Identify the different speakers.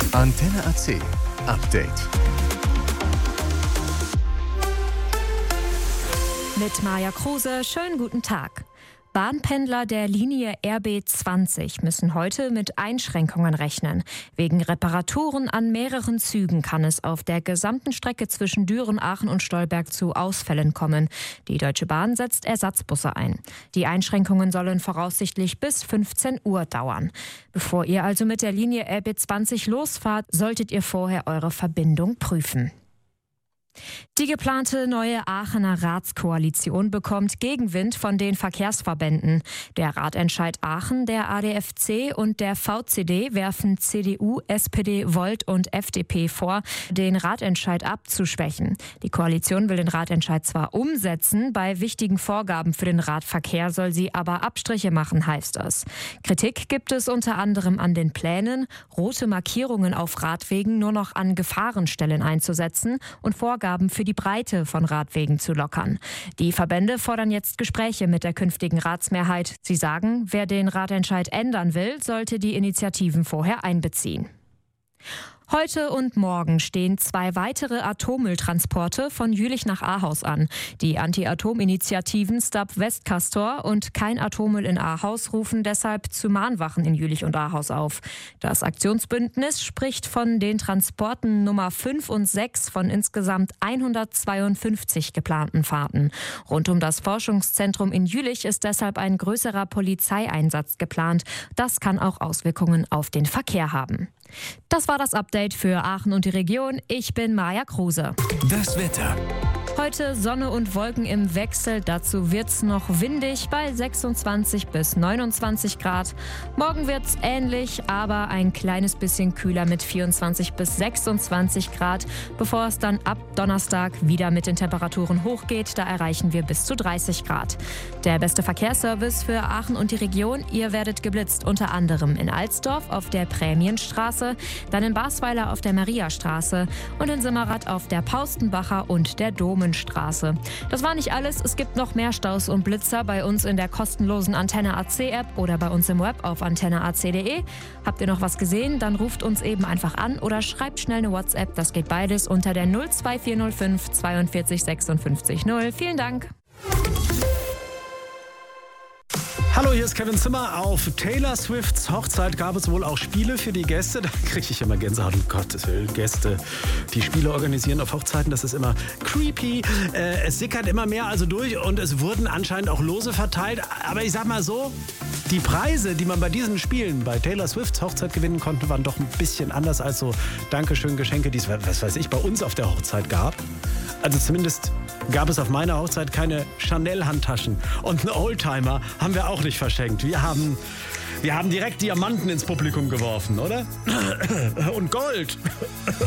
Speaker 1: Antenne AC Update.
Speaker 2: Mit Maja Kruse, schönen guten Tag. Bahnpendler der Linie RB20 müssen heute mit Einschränkungen rechnen. Wegen Reparaturen an mehreren Zügen kann es auf der gesamten Strecke zwischen Düren, Aachen und Stolberg zu Ausfällen kommen. Die Deutsche Bahn setzt Ersatzbusse ein. Die Einschränkungen sollen voraussichtlich bis 15 Uhr dauern. Bevor ihr also mit der Linie RB20 losfahrt, solltet ihr vorher eure Verbindung prüfen. Die geplante neue Aachener Ratskoalition bekommt Gegenwind von den Verkehrsverbänden. Der Ratentscheid Aachen, der ADFC und der VCD werfen CDU, SPD, Volt und FDP vor, den Ratentscheid abzuschwächen. Die Koalition will den Ratentscheid zwar umsetzen, bei wichtigen Vorgaben für den Radverkehr soll sie aber Abstriche machen, heißt es. Kritik gibt es unter anderem an den Plänen, rote Markierungen auf Radwegen nur noch an Gefahrenstellen einzusetzen und Vorgaben für die Breite von Radwegen zu lockern. Die Verbände fordern jetzt Gespräche mit der künftigen Ratsmehrheit. Sie sagen, wer den Ratentscheid ändern will, sollte die Initiativen vorher einbeziehen. Heute und morgen stehen 2 weitere Atommülltransporte von Jülich nach Ahaus an. Die Anti-Atom-Initiativen Stop Westcastor und Kein Atommüll in Ahaus rufen deshalb zu Mahnwachen in Jülich und Ahaus auf. Das Aktionsbündnis spricht von den Transporten Nummer 5 und 6 von insgesamt 152 geplanten Fahrten. Rund um das Forschungszentrum in Jülich ist deshalb ein größerer Polizeieinsatz geplant. Das kann auch Auswirkungen auf den Verkehr haben. Das war das Update für Aachen und die Region. Ich bin Maja Kruse.
Speaker 1: Das Wetter.
Speaker 2: Heute Sonne und Wolken im Wechsel. Dazu wird's noch windig bei 26 bis 29 Grad. Morgen wird's ähnlich, aber ein kleines bisschen kühler mit 24 bis 26 Grad, bevor es dann ab Donnerstag wieder mit den Temperaturen hochgeht. Da erreichen wir bis zu 30 Grad. Der beste Verkehrsservice für Aachen und die Region. Ihr werdet geblitzt unter anderem in Alsdorf auf der Prämienstraße, dann in Basweiler auf der Mariastraße und in Simmerath auf der Paustenbacher und der Domenstraße. Das war nicht alles. Es gibt noch mehr Staus und Blitzer bei uns in der kostenlosen Antenne AC App oder bei uns im Web auf antenneac.de. Habt ihr noch was gesehen? Dann ruft uns eben einfach an oder schreibt schnell eine WhatsApp. Das geht beides unter der 02405 42 56 0. Vielen Dank.
Speaker 3: Hallo, hier ist Kevin Zimmer. Auf Taylor Swifts Hochzeit gab es wohl auch Spiele für die Gäste. Da kriege ich immer Gänsehaut, um Gottes Willen. Gäste, die Spiele organisieren auf Hochzeiten, das ist immer creepy. Es sickert immer mehr also durch und es wurden anscheinend auch Lose verteilt. Aber ich sag mal so, die Preise, die man bei diesen Spielen bei Taylor Swifts Hochzeit gewinnen konnte, waren doch ein bisschen anders als so Dankeschön-Geschenke, die es, was weiß ich, bei uns auf der Hochzeit gab. Also zumindest gab es auf meiner Hochzeit keine Chanel-Handtaschen. Und einen Oldtimer haben wir auch nicht verschenkt. Wir haben direkt Diamanten ins Publikum geworfen, oder? Und Gold.